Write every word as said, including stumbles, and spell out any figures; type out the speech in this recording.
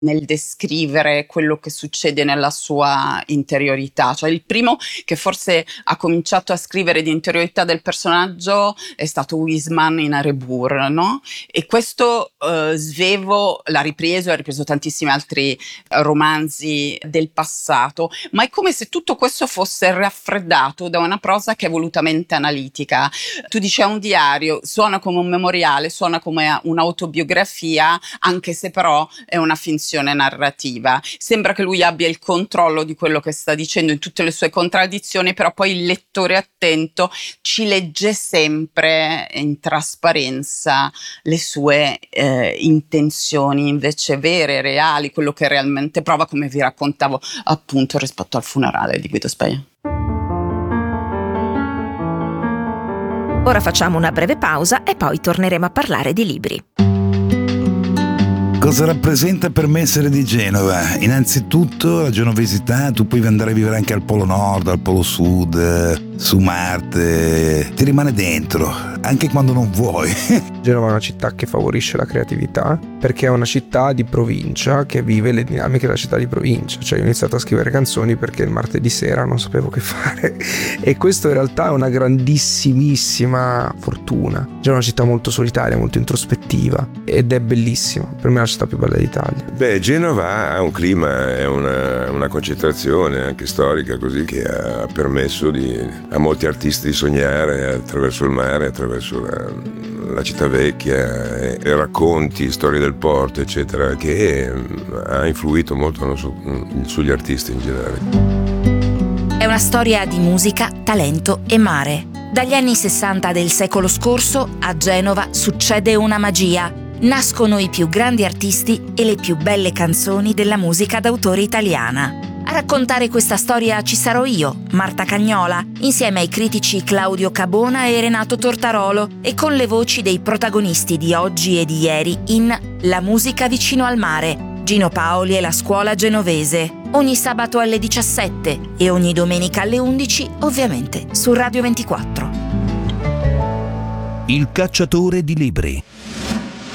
nel descrivere quello che succede nella sua interiorità. Cioè il primo che forse ha cominciato a scrivere di interiorità del personaggio è stato Huysmans in Erebur, no? E questo eh, Svevo l'ha ripreso, ha ripreso tantissimi altri romanzi del passato, ma è come se tutto questo fosse raffreddato da una prosa che è volutamente analitica. Tu dici, è un diario, suona come un memoriale, suona come un'autobiografia, anche se però è una finzione narrativa. Sembra che lui abbia il controllo di quello che sta dicendo in tutte le sue contraddizioni, però poi il lettore attento ci legge sempre in trasparenza le sue eh, intenzioni invece vere, reali, quello che realmente prova, come vi raccontavo appunto rispetto al funerale di Guido Speia. Ora facciamo una breve pausa e poi torneremo a parlare di libri. Cosa rappresenta per me essere di Genova? Innanzitutto la genovesità, tu puoi andare a vivere anche al Polo Nord, al Polo Sud, su Marte, ti rimane dentro, anche quando non vuoi. Genova è una città che favorisce la creatività, perché è una città di provincia che vive le dinamiche della città di provincia. Cioè io ho iniziato a scrivere canzoni perché il martedì sera non sapevo che fare, e questo in realtà è una grandissimissima fortuna. Genova è una città molto solitaria, molto introspettiva, ed è bellissima. Per me è la città più bella d'Italia. Beh, Genova ha un clima, è una, una concentrazione anche storica così, che ha permesso di, a molti artisti di sognare attraverso il mare, attraverso la, la città vecchia, e, e racconti, storie del porto, eccetera, che ha influito molto no, su, sugli artisti in generale. È una storia di musica, talento e mare. Dagli anni sessanta del secolo scorso a Genova succede una magia. Nascono i più grandi artisti e le più belle canzoni della musica d'autore italiana. A raccontare questa storia ci sarò io, Marta Cagnola, insieme ai critici Claudio Cabona e Renato Tortarolo, e con le voci dei protagonisti di oggi e di ieri in La musica vicino al mare, Gino Paoli e la scuola genovese, ogni sabato alle diciassette e ogni domenica alle undici, ovviamente su Radio ventiquattro. Il cacciatore di libri.